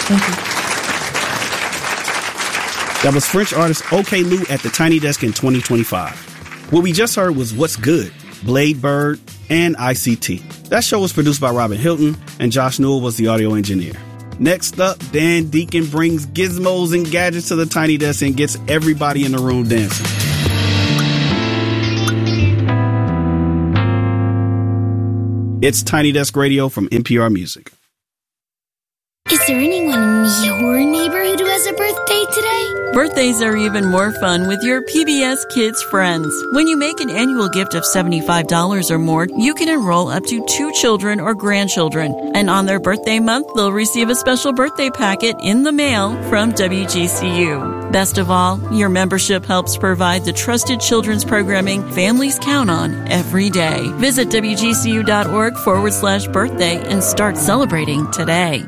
Thank you. That was French artist OK Lou at the Tiny Desk in 2025. What we just heard was What's Good, Blade Bird, and ICT. That show was produced by Robin Hilton, and Josh Newell was the audio engineer. Next up, Dan Deacon brings gizmos and gadgets to the Tiny Desk and gets everybody in the room dancing. It's Tiny Desk Radio from NPR Music. Is there anyone in your neighborhood who has a birthday today? Birthdays are even more fun with your PBS Kids friends. When you make an annual gift of $75 or more, you can enroll up to 2 children or grandchildren. And on their birthday month, they'll receive a special birthday packet in the mail from WGCU. Best of all, your membership helps provide the trusted children's programming families count on every day. Visit WGCU.org/birthday and start celebrating today.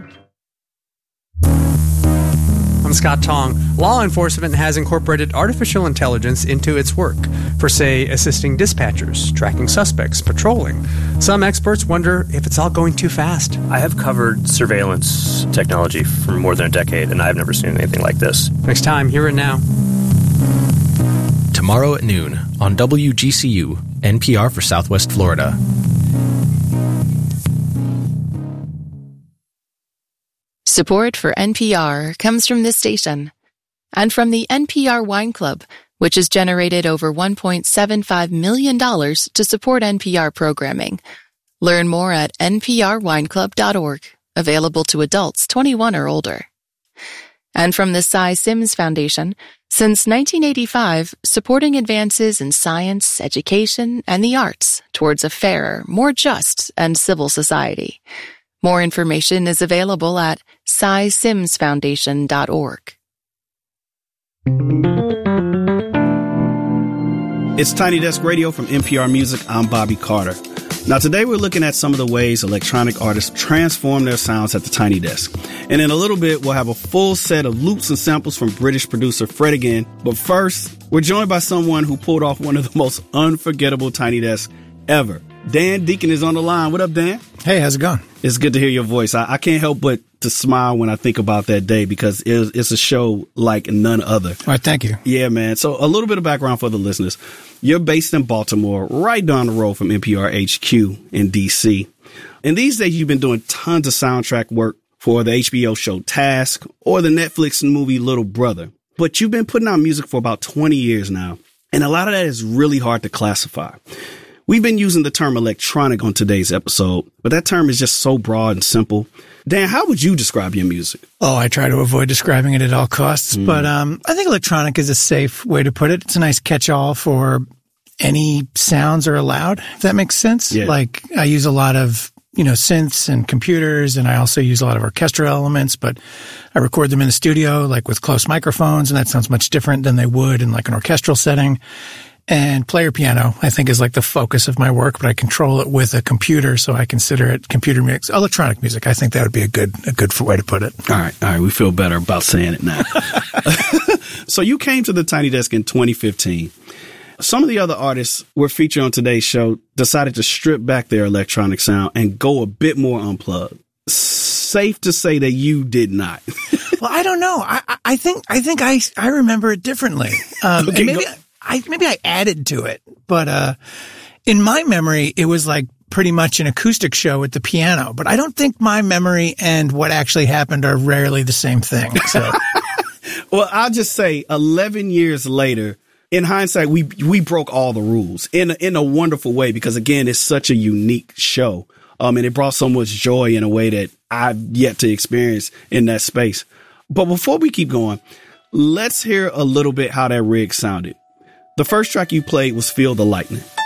I'm Scott Tong. Law enforcement has incorporated artificial intelligence into its work for, say, assisting dispatchers, tracking suspects, patrolling. Some experts wonder if it's all going too fast. I have covered surveillance technology for more than a decade, and I've never seen anything like this. Next time, hear it now. Tomorrow at noon on WGCU, NPR for Southwest Florida. Support for NPR comes from this station and from the NPR Wine Club, which has generated over $1.75 million to support NPR programming. Learn more at nprwineclub.org, available to adults 21 or older. And from the Cy Sims Foundation, since 1985, supporting advances in science, education, and the arts towards a fairer, more just, and civil society. More information is available at cysimsfoundation.org. It's Tiny Desk Radio from NPR Music. I'm Bobby Carter. Now, today we're looking at some of the ways electronic artists transform their sounds at the Tiny Desk. And in a little bit, we'll have a full set of loops and samples from British producer Fred again. But first, we're joined by someone who pulled off one of the most unforgettable Tiny Desks ever. Dan Deacon is on the line. What up, Dan? Hey, how's it going? It's good to hear your voice. I can't help but to smile when I think about that day because it's a show like none other. All right, thank you. Yeah, man. So a little bit of background for the listeners. You're based in Baltimore, right down the road from NPR HQ in D.C. And these days, you've been doing tons of soundtrack work for the HBO show Task or the Netflix movie Little Brother. But you've been putting out music for about 20 years now. And a lot of that is really hard to classify. We've been using the term electronic on today's episode, but that term is just so broad and simple. Dan, how would you describe your music? Oh, I try to avoid describing it at all costs, but I think electronic is a safe way to put it. It's a nice catch-all for any sounds are allowed, if that makes sense. Yeah. Like I use a lot of, synths and computers, and I also use a lot of orchestral elements, but I record them in the studio, like with close microphones, and that sounds much different than they would in like an orchestral setting. And player piano, I think, is like the focus of my work, but I control it with a computer, so I consider it computer music, electronic music. I think that would be a good way to put it. All right. We feel better about saying it now. So you came to the Tiny Desk in 2015. Some of the other artists we're featured on today's show decided to strip back their electronic sound and go a bit more unplugged. Safe to say that you did not. Well, I don't know. I think I remember it differently. Okay, maybe I added to it, but in my memory, it was like pretty much an acoustic show with the piano. But I don't think my memory and what actually happened are rarely the same thing. So, well, I'll just say 11 years later, in hindsight, we broke all the rules in a wonderful way because, again, it's such a unique show. And it brought so much joy in a way that I've yet to experience in that space. But before we keep going, let's hear a little bit how that rig sounded. The first track you played was Feel the Lightning.